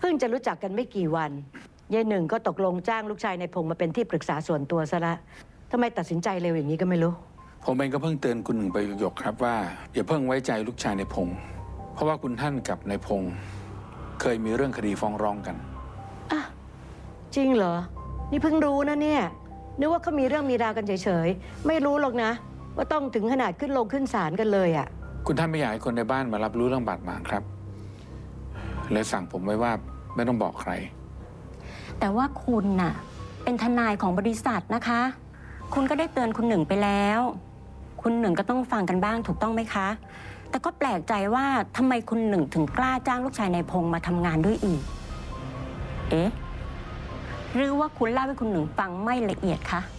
พิ่งจะรู้จักกันไม่กี่วันยายหนึ่งก็ตกลงจ้างลูกชายในพงษ์มาเป็นที่ปรึกษาส่วนตัวซะละทำไมตัดสินใจเร็วอย่างนี้ก็ไม่รู้ผมเองก็เพิ่งเตือนคุณหนึ่งไปหยกๆครับว่าอย่าเพิ่งไว้ใจลูกชายในพงษ์เพราะว่าคุณท่านกับในพงษ์เคยมีเรื่องคดีฟ้องร้องกันอ่ะจริงเหรอนี่เพิ่งรู้นะเนี่ยนึกว่าเขามีเรื่องมีราวกันเฉยๆไม่รู้หรอกนะว่าต้องถึงขนาดขึ้นศาลกันเลยอ่ะคุณท่านไม่อยากให้คนในบ้านมารับรู้เรื่องบาดหมางครับเลยสั่งผมไว้ว่าไม่ต้องบอกใครแต่ว่าคุณน่ะเป็นทนายของบริษัทนะคะคุณก็ได้เตือนคุณหนึ่งไปแล้วคุณหนึ่งก็ต้องฟังกันบ้างถูกต้องไหมคะแต่ก็แปลกใจว่าทำไมคุณหนึ่งถึงกล้าจ้างลูกชายนายพงษ์มาทำงานด้วยอีกเอ๊ะหรือว่าคุณเล่าให้คุณหนึ่งฟังไม่ละเอียดคะ